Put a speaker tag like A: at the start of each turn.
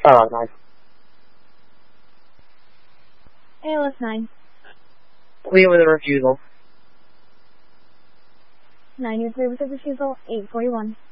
A: 9.
B: ALS 9.
A: Clear with a refusal.
B: 9, you're clear with a refusal. 841.